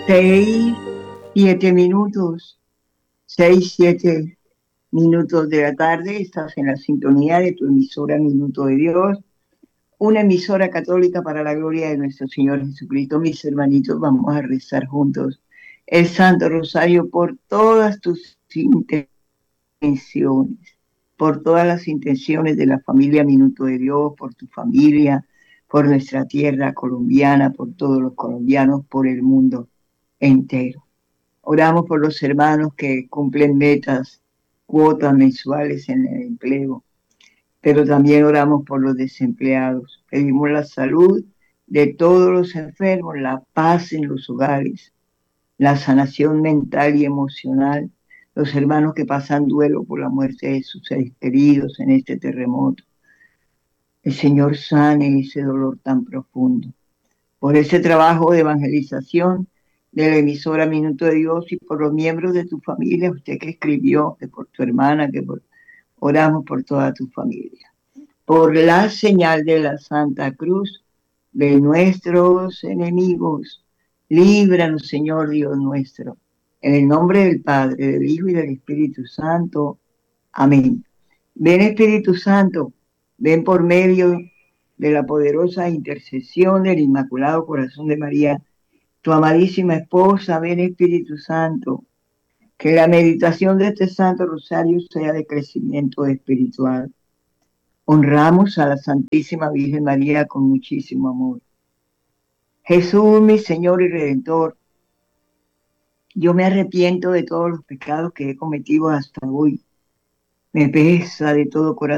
Seis, 7 minutos, 6, 7 minutos de la tarde, estás en la sintonía de tu emisora Minuto de Dios, una emisora católica para la gloria de nuestro Señor Jesucristo. Mis hermanitos, vamos a rezar juntos el Santo Rosario por todas tus intenciones, por todas las intenciones de la familia Minuto de Dios, por tu familia, por nuestra tierra colombiana, por todos los colombianos, por el mundo entero. Oramos por los hermanos que cumplen metas, cuotas mensuales en el empleo, pero también oramos por los desempleados. Pedimos la salud de todos los enfermos, la paz en los hogares, la sanación mental y emocional, los hermanos que pasan duelo por la muerte de sus seres queridos en este terremoto. El Señor sane ese dolor tan profundo. Por ese trabajo de evangelización de la emisora Minuto de Dios y por los miembros de tu familia, usted que escribió, que por tu hermana, oramos por toda tu familia. Por la señal de la Santa Cruz de nuestros enemigos, líbranos, Señor Dios nuestro. En el nombre del Padre, del Hijo y del Espíritu Santo. Amén. Ven, Espíritu Santo, ven por medio de la poderosa intercesión del Inmaculado Corazón de María, tu amadísima esposa. Ven, Espíritu Santo, que la meditación de este Santo Rosario sea de crecimiento espiritual. Honramos a la Santísima Virgen María con muchísimo amor. Jesús, mi Señor y Redentor, yo me arrepiento de todos los pecados que he cometido hasta hoy. Me pesa de todo corazón